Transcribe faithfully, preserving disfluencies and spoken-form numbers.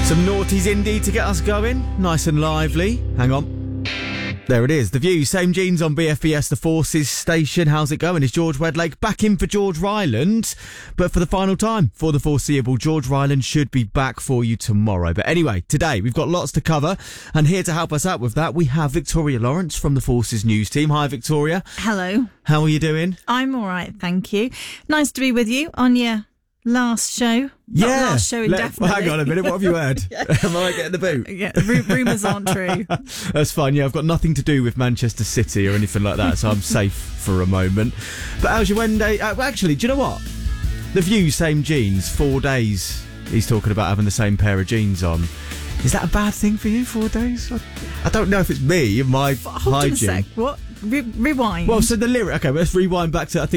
Some noughties indie to get us going. Nice and lively. Hang on. There it is. The View, same jeans on B F B S, the Forces station. How's it going? Is George Wedlake back in for George Ryland? But for the final time, for the foreseeable, George Ryland should be back for you tomorrow. But anyway, today we've got lots to cover. And here to help us out with that, we have Victoria Lawrence from the Forces News team. Hi, Victoria. Hello. How are you doing? I'm all right, thank you. Nice to be with you on your last show. Yeah. Not last show indefinitely. Let, well, hang on a minute, what have you heard? yeah. Am I getting the boot? Yeah, ru- rumours aren't true. That's fine, yeah, I've got nothing to do with Manchester City or anything like that, so I'm safe for a moment. But how's your Wednesday? Uh, actually, do you know what? The View, same jeans, four days. He's talking about having the same pair of jeans on. Is that a bad thing for you, four days? I, I don't know if it's me and my Hold hygiene. on a sec, what? Re- rewind. Well, so the lyric, okay, let's rewind back to, I think